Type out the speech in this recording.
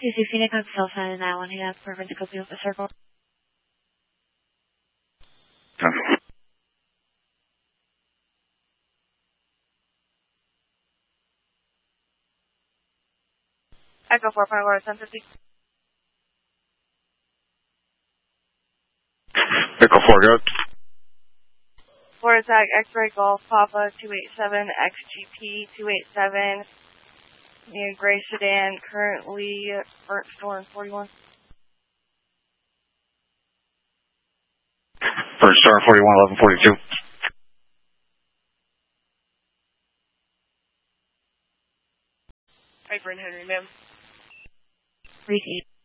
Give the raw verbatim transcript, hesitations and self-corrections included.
two C Phoenix on Cellphone and nine one eight for Vindical Field the Circle. Okay. Echo four, Pilot ten fifty. Echo four, go. Florida Tag X-Ray Golf Papa two eight seven X G P two eight seven. New gray sedan, currently burnt store in forty-one. First star forty-one eleven forty-two. Piper and Henry, ma'am. Reach eight.